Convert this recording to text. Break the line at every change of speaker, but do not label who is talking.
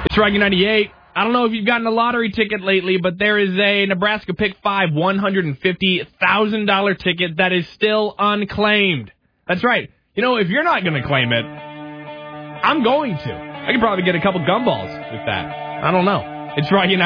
It's Rocky 98. I don't know if you've gotten a lottery ticket lately, but there is a Nebraska Pick 5 $150,000 ticket that is still unclaimed. That's right. You know, if you're not going to claim it, I'm going to. I could probably get a couple gumballs with that. I don't know. It's Rocky 98.